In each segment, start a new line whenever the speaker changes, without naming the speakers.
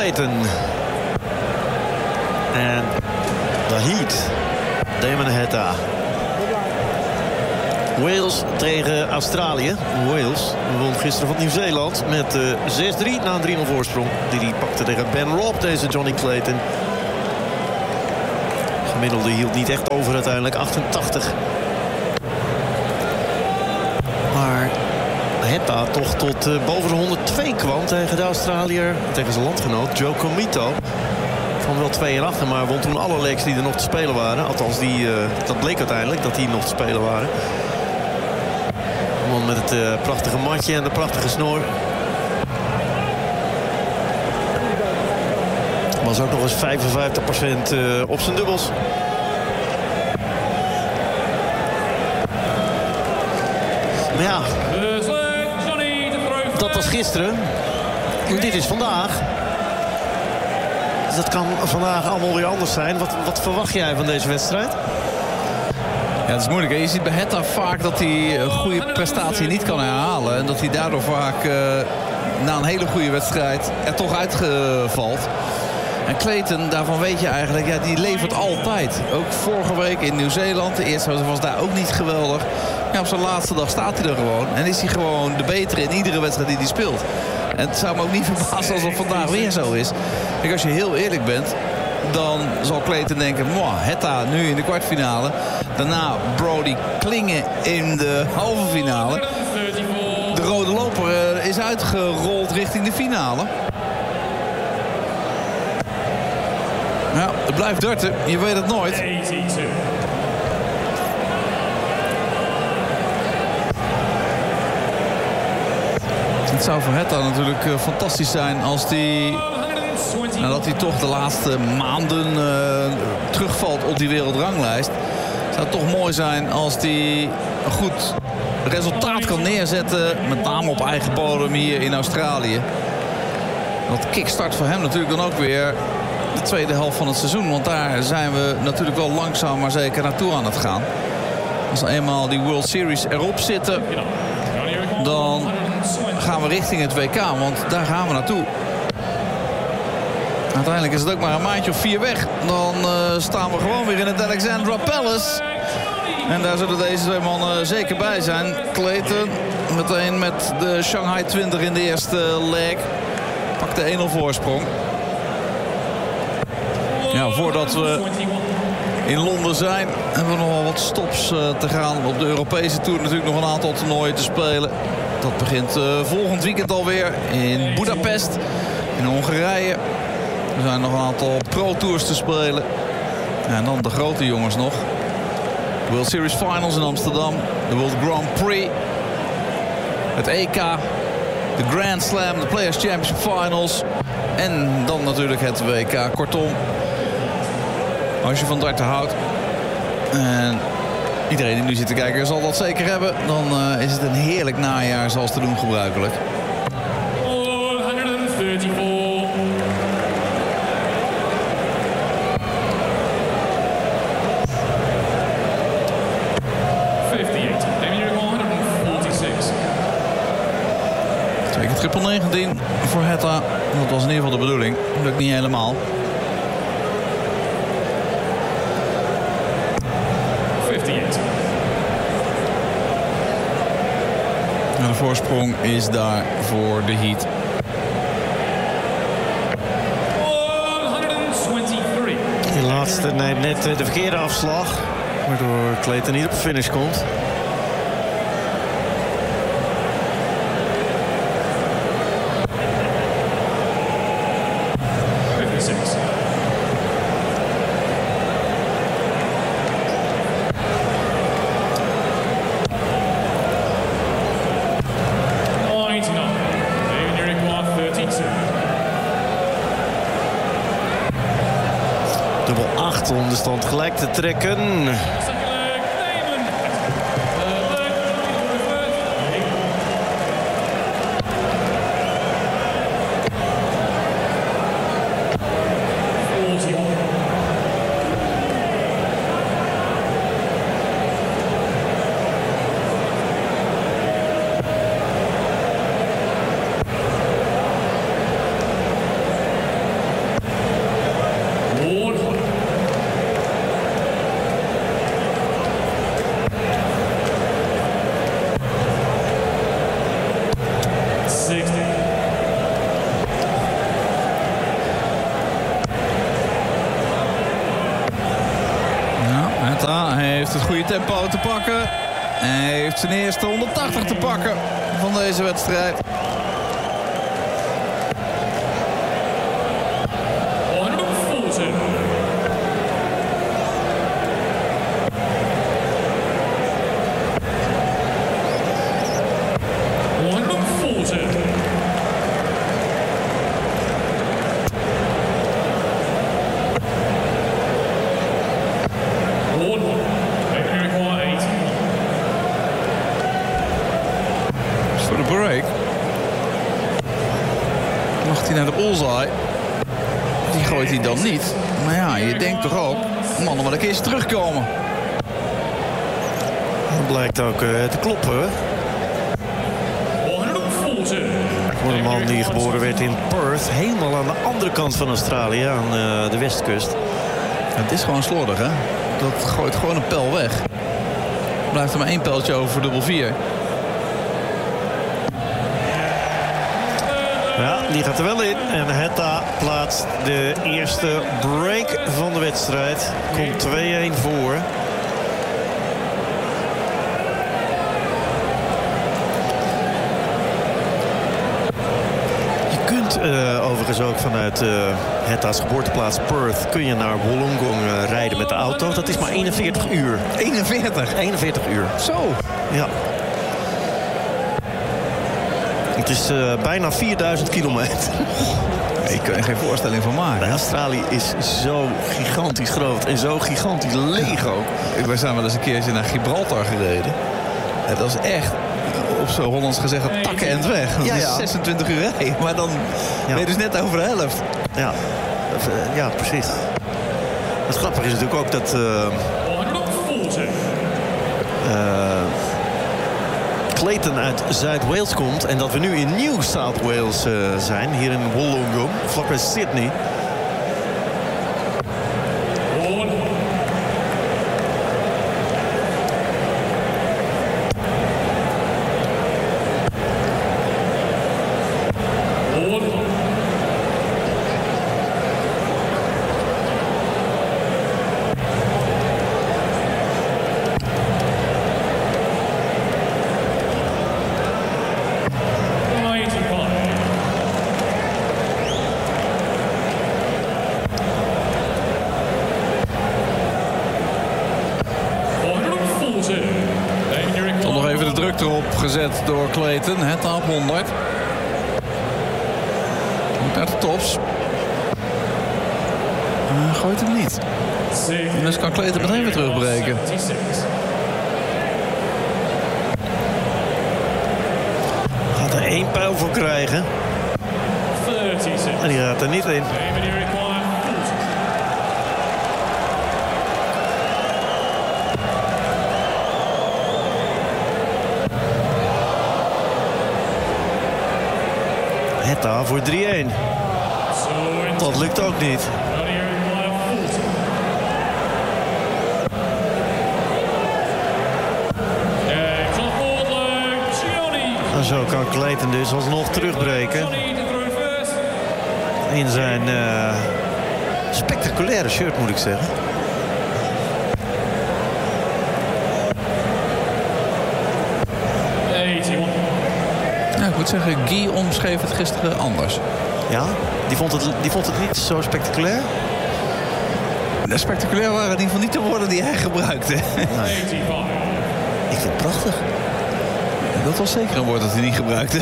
Clayton. En de Heat. Damon Heta. Wales tegen Australië. Wales won gisteren van Nieuw-Zeeland met 6-3 na een 3-0 voorsprong. Die pakte tegen Ben Robb, deze Johnny Clayton. Gemiddelde hield niet echt over uiteindelijk, 88. Maar Heta toch tot boven de 102 kwam tegen de Australiër, tegen zijn landgenoot Joe Comito. Van wel 2 en 8, maar won toen alle legs die er nog te spelen waren. Althans, dat bleek uiteindelijk dat die nog te spelen waren. Man met het prachtige matje en de prachtige snor. Was ook nog eens 55% op zijn dubbels. Maar ja, dat was gisteren. En dit is vandaag. Dus dat kan vandaag allemaal weer anders zijn. Wat verwacht jij van deze wedstrijd?
Ja, het is moeilijk. Hè? Je ziet bij Heta vaak dat hij een goede prestatie niet kan herhalen. En dat hij daardoor vaak na een hele goede wedstrijd er toch uitvalt. En Clayton, daarvan weet je eigenlijk, ja, die levert altijd. Ook vorige week in Nieuw-Zeeland. De eerste was daar ook niet geweldig. Ja, op zijn laatste dag staat hij er gewoon. En is hij gewoon de betere in iedere wedstrijd die hij speelt. En het zou me ook niet verbazen als het vandaag weer zo is. Kijk, als je heel eerlijk bent, dan zal Clayton denken, Heta nu in de kwartfinale. Daarna Brody Klingen in de halve finale. De rode loper is uitgerold richting de finale. Ja, het blijft darten. Je weet het nooit. Het zou voor Heta natuurlijk fantastisch zijn als hij, nadat hij toch de laatste maanden terugvalt op die wereldranglijst. Het zou toch mooi zijn als hij een goed resultaat kan neerzetten. Met name op eigen bodem hier in Australië. Dat kickstart voor hem natuurlijk dan ook weer de tweede helft van het seizoen. Want daar zijn we natuurlijk wel langzaam maar zeker naartoe aan het gaan. Als eenmaal die World Series erop zitten, dan gaan we richting het WK. Want daar gaan we naartoe. Uiteindelijk is het ook maar een maandje of 4 weg. Dan staan we gewoon weer in het Alexandra Palace. En daar zullen deze 2 mannen zeker bij zijn. Clayton meteen met de Shanghai 20 in de eerste leg. Pakt de 1-0 voorsprong. Ja, voordat we in Londen zijn, hebben we nog wel wat stops te gaan. Op de Europese Tour natuurlijk nog een aantal toernooien te spelen. Dat begint volgend weekend alweer in Budapest, in Hongarije. Er zijn nog een aantal pro-tours te spelen. En dan de grote jongens nog. De World Series Finals in Amsterdam. De World Grand Prix. Het EK. De Grand Slam. De Players Championship Finals. En dan natuurlijk het WK. Kortom, als je van darten houdt en iedereen die nu zit te kijken zal dat zeker hebben, dan is het een heerlijk najaar zoals te doen gebruikelijk.
134.
Twee keer triple 19 voor Heta. Dat was in ieder geval de bedoeling. Lukt niet helemaal. En de voorsprong is daar voor de Heat.
123.
Die laatste neemt net de verkeerde afslag, waardoor Clayton niet op de finish komt. Dubbel 8 om de stand gelijk te trekken.
heeft het goede tempo te pakken. Hij heeft zijn eerste 180 te pakken van deze wedstrijd. Naar de bullseye. Die gooit hij dan niet. Maar ja, je denkt toch ook, mannen, maar een keer terugkomen.
Dat blijkt ook te kloppen. Voor een man die geboren werd in Perth, helemaal aan de andere kant van Australië, aan de westkust.
Het is gewoon slordig, hè? Dat gooit gewoon een pijl weg. Blijft er maar 1 pijltje over voor dubbel 4.
Ja, die gaat er wel in. En Heta plaatst de eerste break van de wedstrijd. Komt 2-1 voor. Je kunt overigens ook vanuit Heta's geboorteplaats Perth kun je naar Wollongong rijden met de auto. Dat is maar 41 uur. 41 uur.
Zo.
Ja. Het is bijna 4000 kilometer.
Ik kan er geen voorstelling van maken.
Australië is zo gigantisch groot en zo gigantisch leeg ook.
Wij zijn wel eens een keertje naar Gibraltar gereden. En dat is echt, op zo'n Hollands gezegd, takken en weg. Dat is 26 uur rijden, maar dan ben je dus net over de helft.
Ja, ja, precies. Het grappige is natuurlijk ook dat... Clayton uit Zuid-Wales komt en dat we nu in New South Wales zijn, hier in Wollongong, vlakbij Sydney.
Gezet door Clayton, het op 100. Moet naar de tops. Gooit hem niet. En dus kan Clayton meteen weer terugbreken.
Gaat er 1 pijl voor krijgen. En die gaat er niet in. Heta voor 3-1. Dat lukt ook niet. En zo kan Clayton dus alsnog terugbreken. In zijn spectaculaire shirt, moet ik zeggen.
Ik moet zeggen, Guy omschreef het gisteren anders.
Ja? Die vond het niet zo spectaculair?
Spectaculair waren in ieder geval niet de woorden die hij gebruikte.
Nee. Ik vind het prachtig.
Dat was zeker een woord dat hij niet gebruikte.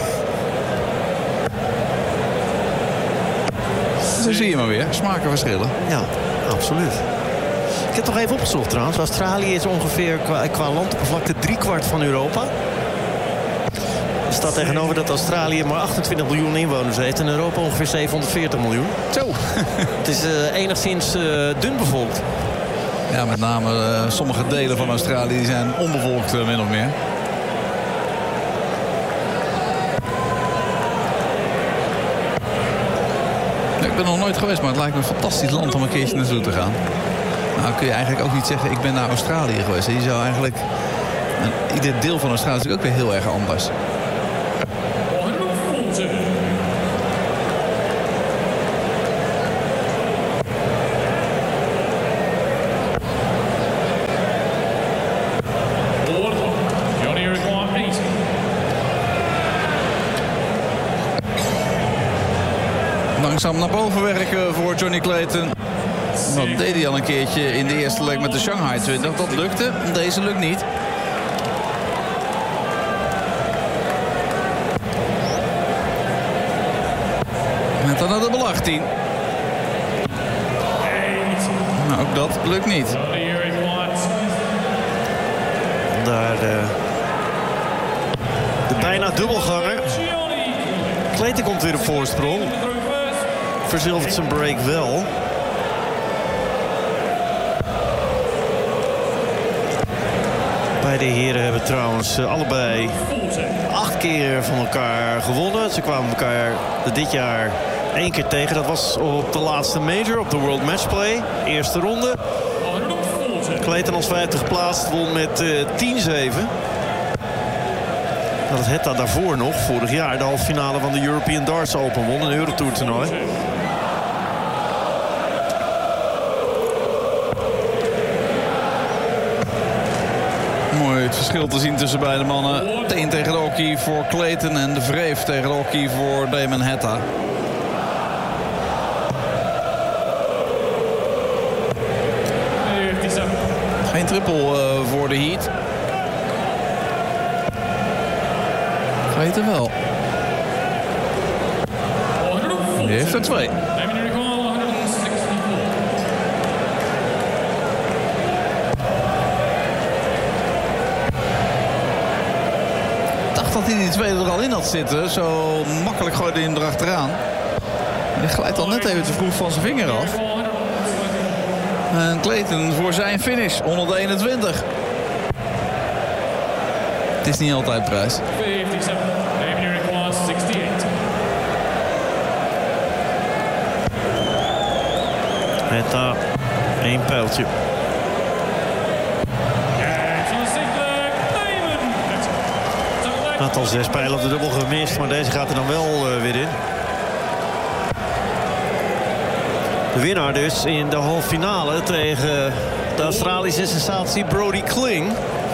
Zo zie je maar weer. Smaken verschillen.
Ja, absoluut. Ik heb nog even opgezocht trouwens. Australië is ongeveer qua landoppervlakte 3/4 van Europa. Er staat tegenover dat Australië maar 28 miljoen inwoners heeft en Europa ongeveer 740 miljoen.
Zo.
Het is enigszins dun bevolkt.
Ja, met name sommige delen van Australië die zijn onbevolkt, min of meer. Ik ben nog nooit geweest, maar het lijkt me een fantastisch land om een keertje naartoe te gaan. Nou kun je eigenlijk ook niet zeggen, ik ben naar Australië geweest. Je zou eigenlijk... ieder deel van Australië is natuurlijk ook weer heel erg anders. langzaam naar boven werken voor Johnny Clayton. Dat deed hij al een keertje in de eerste leg met de Shanghai 20. Dat lukte, deze lukt niet. Met dan naar dubbel 18. Nou, ook dat lukt niet.
Daar de bijna dubbelganger. Clayton komt weer op voorsprong. Verzilvert zijn break wel. Beide heren hebben trouwens allebei 8 keer van elkaar gewonnen. Ze kwamen elkaar dit jaar 1 keer tegen. Dat was op de laatste major, op de World Matchplay. Eerste ronde. Clayton als 50 geplaatst won met 10-7. Dat Hetta daarvoor nog, vorig jaar, de halve finale van de European Darts Open won. Een Eurotour toernooi.
Mooi het verschil te zien tussen beide mannen. Teen tegen de hockey voor Clayton en de Vreef tegen de hockey voor Damon Hetta. Geen triple voor de Heat. Clayton wel. Die heeft er 2. Dat hij die tweede er al in had zitten. Zo makkelijk gooide hij hem erachteraan. Hij glijdt al net even te vroeg van zijn vinger af. En Clayton voor zijn finish, 121. Het is niet altijd prijs.
Hetta, 1 pijltje. Had al 6 pijlen op de dubbel gemist, maar deze gaat er dan wel weer in. De winnaar dus in de halve finale tegen de Australische sensatie Brody Kling.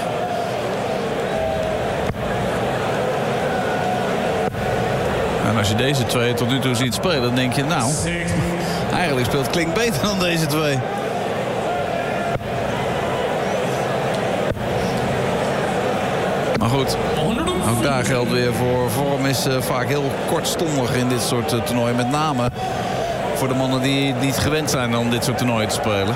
En als je deze twee tot nu toe ziet spelen, dan denk je nou, eigenlijk speelt Kling beter dan deze twee. Maar goed, ook daar geldt weer voor. Vorm is vaak heel kortstondig in dit soort toernooien. Met name voor de mannen die niet gewend zijn om dit soort toernooien te spelen.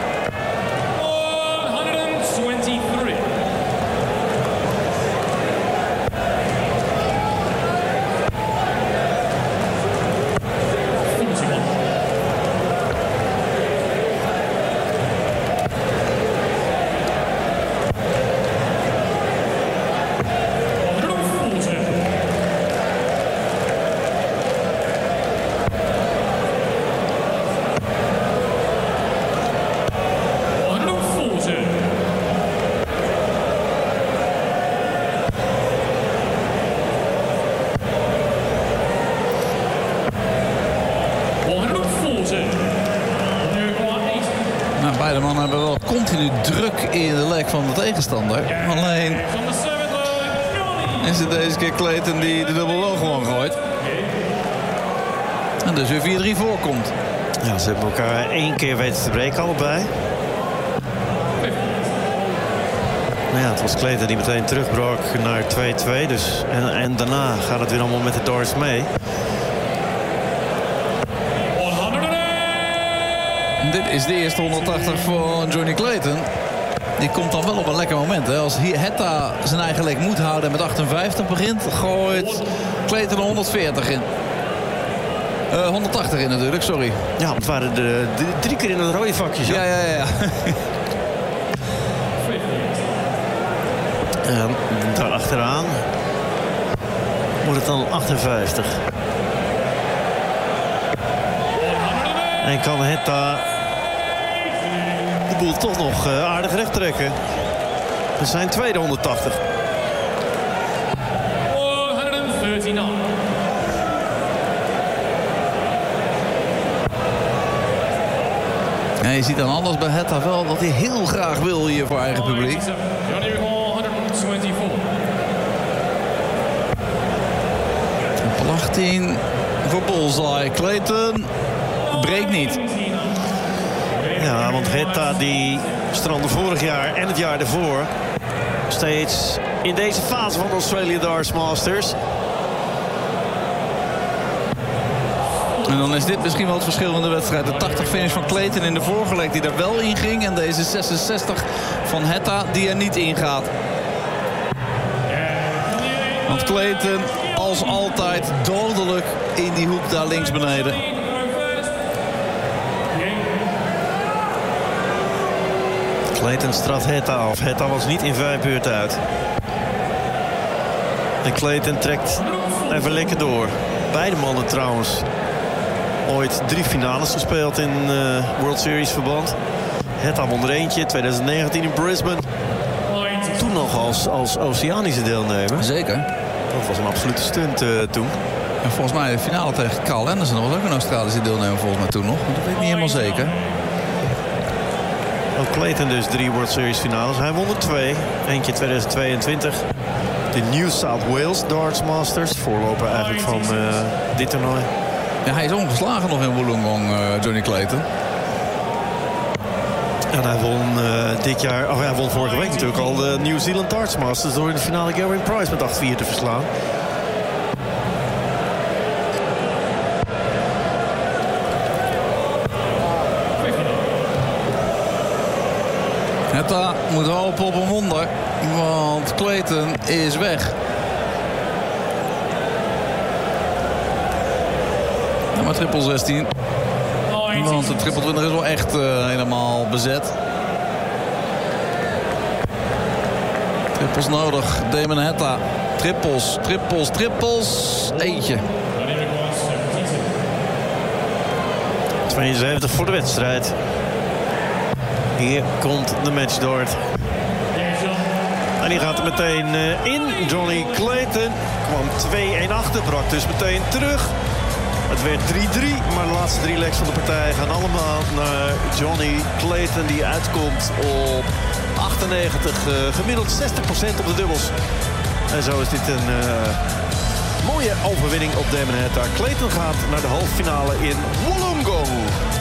Beide mannen hebben wel continu druk in de leg van de tegenstander. Alleen is het deze keer Clayton die de dubbel wel gewoon gooit. En dus weer 4-3 voorkomt.
Ja, ze hebben elkaar 1 keer weten te breken allebei. Maar ja, het was Clayton die meteen terugbrak naar 2-2. Dus, en daarna gaat het weer allemaal met de darts mee.
Dit is de eerste 180 van Johnny Clayton. Die komt dan wel op een lekker moment. Hè. Als Hetta zijn eigen leg moet houden en met 58 begint, gooit Clayton er 140 in. 180 in natuurlijk, sorry.
Ja, het waren de 3 keer in het rode vakje.
Ja.
En daar achteraan wordt het dan 58. En kan Hetta de boel toch nog aardig recht trekken. Dat zijn tweede 180.
139.
Ja, je ziet dan anders bij Hetta wel dat hij heel graag wil hier voor eigen publiek. 118. voor Bullseye. Clayton breekt niet.
Ja, want Heta die strandde vorig jaar en het jaar daarvoor steeds in deze fase van de Australian Darts Masters.
En dan is dit misschien wel het verschil in de wedstrijd. De 80 finish van Clayton in de vorige leg die er wel in ging. En deze 66 van Heta die er niet in gaat. Want Clayton als altijd dodelijk in die hoek daar links beneden.
Clayton straft Heta af. Heta was niet in 5 beurten uit. En Clayton trekt even lekker door. Beide mannen trouwens ooit 3 finales gespeeld in World Series verband. Heta won er eentje, 2019 in Brisbane. Toen nog als Oceanische deelnemer.
Zeker.
Dat was een absolute stunt toen.
En volgens mij de finale tegen Carl Anderson. Dat was ook een Australische deelnemer volgens mij toen nog. Maar dat weet ik niet helemaal zeker.
Ook Clayton dus 3 World Series finales. Hij won er 2. Eentje 2022. De New South Wales Darts Masters. Voorloper eigenlijk van dit toernooi.
Ja, hij is ongeslagen nog in Wollongong, Johnny Clayton.
En hij won hij won vorige week natuurlijk al de New Zealand Darts Masters door in de finale Geraint Price met 8-4 te verslaan.
Heta moet hopen op een wonder, want Clayton is weg. Ja, maar triple 16. Want de triple 20 is wel echt helemaal bezet. Trippels nodig. Damon Heta. Trippels, trippels, trippels. Eentje.
72 voor de wedstrijd. Hier komt de matchdart. En die gaat er meteen in. Johnny Clayton kwam 2-1 achter. Brak dus meteen terug. Het werd 3-3, maar de laatste 3 legs van de partij gaan allemaal naar Johnny Clayton. Die uitkomt op 98, gemiddeld 60% op de dubbels. En zo is dit een mooie overwinning op Damon Heta. Clayton gaat naar de halve finale in Wollongong.